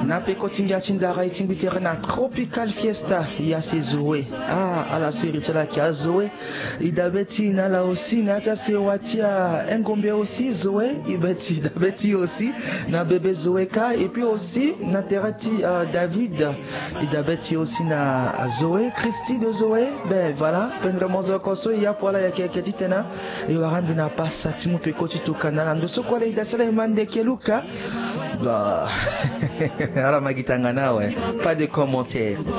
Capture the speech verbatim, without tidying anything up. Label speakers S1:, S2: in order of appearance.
S1: na pekotinga tindara itingbitere na tropical fiesta ya sezoe ah ala spiritual kia zoe idabeti na la aussi na ta se watia engombe aussi zoe ibeti idabeti aussi na bébé zoeka et puis aussi na terati uh, David idabeti aussi na Zoé Christy de Zoé ben voilà pendremo zokoso ya pola ya keketitena e warandi na passa timu pekoti to kanala ndo sokola idasala mande keluka bah ara magitanga nawe pas de commentaires.